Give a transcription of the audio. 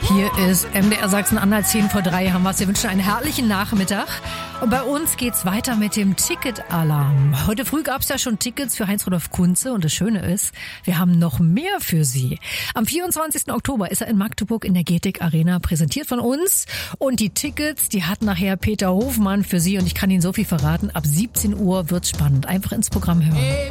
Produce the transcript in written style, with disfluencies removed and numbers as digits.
Hier ist MDR Sachsen-Anhalt 3:10 haben wir. Wir wünschen einen herrlichen Nachmittag. Und bei uns geht's weiter mit dem Ticketalarm. Heute früh gab's ja schon Tickets für Heinz-Rudolf Kunze und das Schöne ist, wir haben noch mehr für Sie. Am 24. Oktober ist er in Magdeburg in der Getik Arena, präsentiert von uns. Und die Tickets, die hat nachher Peter Hofmann für Sie und ich kann Ihnen so viel verraten. Ab 17 Uhr wird's spannend. Einfach ins Programm hören.